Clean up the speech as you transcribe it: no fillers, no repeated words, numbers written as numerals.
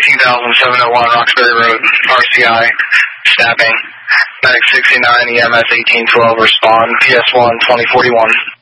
18,701 Roxbury Road, RCI, snapping. Medic 69, EMS 1812, respond, PS1 2041.